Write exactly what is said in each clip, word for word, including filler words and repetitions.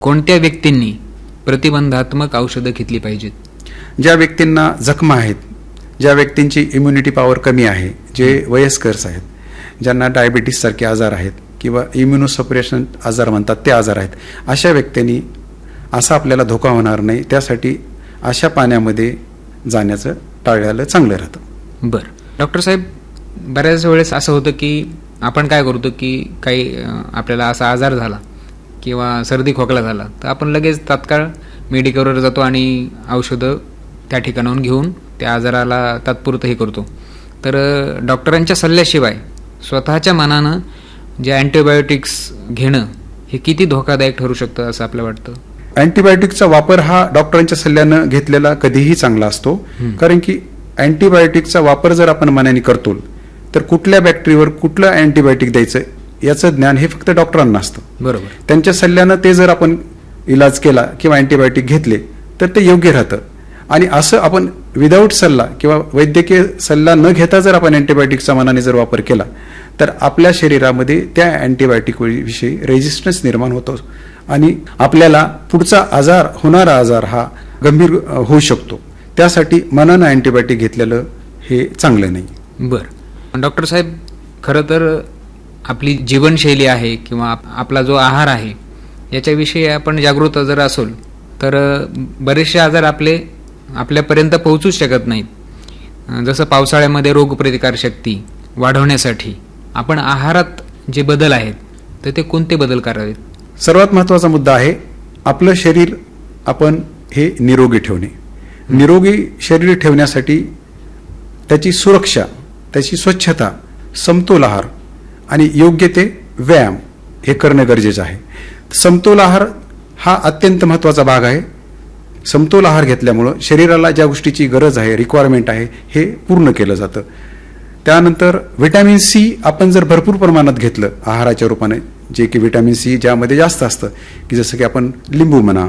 कोणत्या व्यक्तींनी प्रतिबंधात्मक औषधं घेतली पाहिजेत? ज्या व्यक्तींना जखमा आहेत, ज्या व्यक्तींची इम्युनिटी पॉवर कमी आहे, जे वयस्कर्स आहेत, ज्यांना डायबिटीस सारखे आजार आहेत किंवा इम्युनोसप्रेशन आजार म्हणतात ते आजार आहेत, अशा व्यक्तींनी असा आपल्याला धोका होणार नाही त्यासाठी अशा पाण्यामध्ये जाण्याचं टाळल्याला चांगलं राहतं. बरं डॉक्टर साहेब, बऱ्याच वेळेस असं होतं की आपण काय करतो की काही आपल्याला असा आजार झाला किंवा सर्दी खोकला झाला तर आपण लगेच तात्काळ मेडिकलवर जातो आणि औषधं त्या ठिकाणाहून घेऊन त्या आजाराला तात्पुरतं हे करतो. तर डॉक्टरांच्या सल्ल्याशिवाय स्वतःच्या मनानं जे अँटीबायोटिक्स घेणं हे किती धोकादायक ठरू शकतं असं आपल्याला वाटतं? अँटीबायोटिकचा वापर हा डॉक्टरांच्या सल्ल्यानं घेतलेला कधीही चांगला असतो. कारण की अँटीबायोटिकचा वापर जर आपण मनाने करतो तर कुठल्या बॅक्टेरियावर कुठलं अँटीबायोटिक द्यायचं याचं ज्ञान हे फक्त डॉक्टरांना असतं. बरोबर. त्यांच्या सल्ल्यानं ते जर आपण इलाज केला किंवा अँटीबायोटिक घेतले तर ते योग्य राहतं. आणि असं आपण विदाऊट सल्ला किंवा वैद्यकीय सल्ला न घेता जर आपण अँटीबायोटिकचा मनाने जर वापर केला तर आपल्या शरीरामध्ये त्या अँटीबायोटिक विषयी रेजिस्टन्स निर्माण होतो आणि आपल्याला पुढचा आजार होणारा आजार हा गंभीर होऊ शकतो. त्यासाठी मनानं अँटीबायोटिक घेतलेलं हे चांगलं नाही. बरं डॉक्टर साहेब, खरं तर आपली जीवनशैली आहे किंवा आपला जो आहार आहे याच्याविषयी आपण जागृत जर असलो तर बरेचसे आजार आपले आपल्यापर्यंत पोहोचूच शकत नाहीत. जसं पावसाळ्यामध्ये रोगप्रतिकारशक्ती वाढवण्यासाठी आपण आहारात जे बदल आहेत तर ते कोणते बदल करावेत? सर्वात महत्त्वाचा मुद्दा आहे आपलं शरीर आपण हे निरोगी ठेवणे. निरोगी शरीर ठेवण्यासाठी त्याची सुरक्षा, त्याची स्वच्छता, समतोल आहार आणि योग्य ते व्यायाम हे करणं गरजेचं आहे. समतोल आहार हा अत्यंत महत्त्वाचा भाग आहे. समतोल आहार घेतल्यामुळं शरीराला ज्या गोष्टीची गरज आहे, रिक्वायरमेंट आहे, हे पूर्ण केलं जातं. त्यानंतर व्हिटॅमिन सी आपण जर भरपूर प्रमाणात घेतलं आहाराच्या रूपाने, जे की व्हिटॅमिन सी ज्यामध्ये जास्त असतं की जसं की आपण लिंबू म्हणा,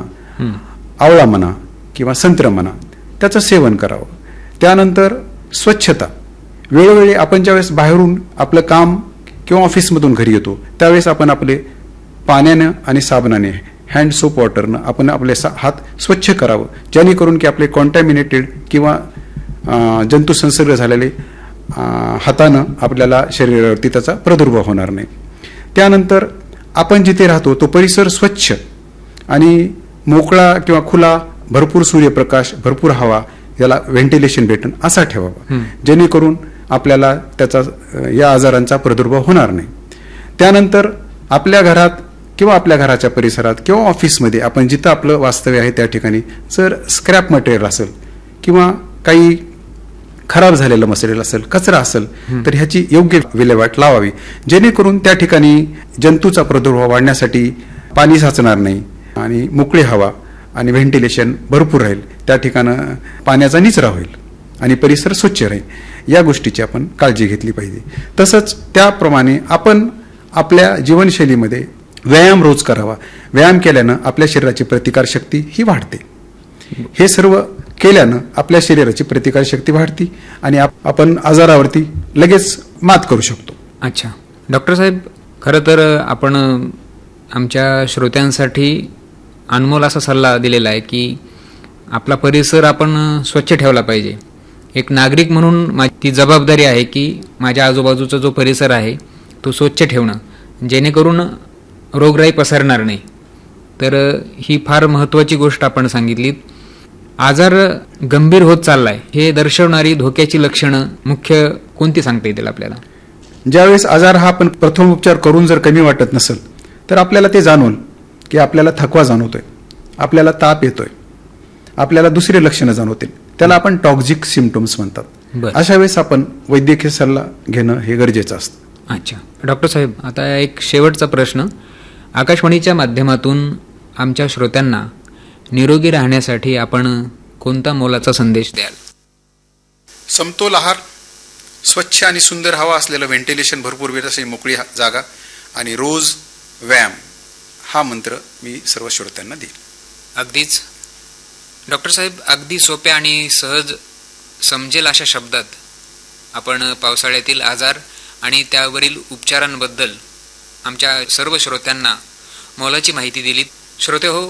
आवळा म्हणा किंवा संत्र म्हणा, त्याचं सेवन करावं. त्यानंतर स्वच्छता, वेळोवेळी आपण ज्यावेळेस बाहेरून आपलं काम किंवा ऑफिसमधून घरी येतो त्यावेळेस आपण आपले पाण्यानं आणि साबणाने हँड सोप वॉटरनं आपण आपले हात स्वच्छ करावं, जेणेकरून की आपले कॉन्टॅमिनेटेड किंवा जंतू संसर्ग झालेले हातानं आपल्याला शरीरावरती त्याचा प्रादुर्भाव होणार नाही. त्यानंतर आपण जिथे राहतो तो परिसर स्वच्छ आणि मोकळा किंवा खुला, भरपूर सूर्यप्रकाश, भरपूर हवा, याला व्हेंटिलेशन भेटन असा ठेवावा, जेणेकरून आपल्याला त्याचा या आजारांचा प्रादुर्भाव होणार नाही. त्यानंतर आपल्या घरात किंवा आपल्या घराच्या परिसरात किंवा ऑफिसमध्ये आपण जिथं आपलं वास्तव्य आहे त्या ठिकाणी जर स्क्रॅप मटेरियल असेल किंवा काही खराब झालेलं मटेरियल असेल, कचरा असेल तर ह्याची योग्य विल्हेवाट लावावी, जेणेकरून त्या ठिकाणी जंतूचा प्रादुर्भाव वाढण्यासाठी पाणी साचणार नाही आणि मोकळी हवा आणि व्हेंटिलेशन भरपूर राहील. त्या ठिकाणं पाण्याचा निचरा होईल आणि परिसर स्वच्छ राहील. या गोष्टीची आपण काळजी घेतली पाहिजे. तसंच त्याप्रमाणे आपण आपल्या जीवनशैलीमध्ये व्यायाम रोज करावा. व्यायाम केल्यानं आपल्या शरीराची प्रतिकारशक्ती ही वाढते. हे सर्व केल्यानं आपल्या शरीराची प्रतिकारशक्ती वाढते आणि आपण आजारावरती लगेच मात करू शकतो. अच्छा डॉक्टर साहेब, खरं तर आपण आमच्या श्रोत्यांसाठी अनमोल असा सल्ला दिलेला आहे की आपला परिसर आपण स्वच्छ ठेवला पाहिजे. एक नागरिक म्हणून माझी ती जबाबदारी आहे की माझ्या आजूबाजूचा जो परिसर आहे तो स्वच्छ ठेवणं, जेणेकरून रोगराई पसरणार नाही. तर ही फार महत्त्वाची गोष्ट आपण सांगितलीत. आजार गंभीर होत चाललाय हे दर्शवणारी धोक्याची लक्षणं मुख्य कोणती सांगता येतील आपल्याला? ज्यावेळेस आजार हा आपण प्रथमोपचार करून जर कमी वाटत नसेल तर आपल्याला ते जाणून की आपल्याला थकवा जाणवतोय, आपल्याला ताप येतोय, आपल्याला दुसरे लक्षणं जाणवतील, त्याला आपण टॉक्झिक सिम्पटम्स म्हणतात. अशा वेळेस आपण वैद्यकीय सल्ला घेणं हे गरजेचं असतं. अच्छा डॉक्टर साहेब, आता एक शेवटचा प्रश्न. आकाशवाणीच्या माध्यमातून आमच्या श्रोत्यांना निरोगी राहण्यासाठी आपण कोणता मोलाचा संदेश द्याल? समतोल आहार, स्वच्छ आणि सुंदर हवा असलेलं व्हेंटिलेशन, भरपूर वेळ अशी मोकळी जागा आणि रोज व्यायाम हा मंत्र मी सर्व श्रोत्यांना देईल. अगदीच डॉक्टर साहेब, अगदी सोप्या आणि सहज समजेल अशा शब्दात आपण पावसाळ्यातील आजार आणि त्यावरील उपचारांबद्दल आमच्या सर्व श्रोत्यांना मोलाची माहिती दिली. श्रोते हो,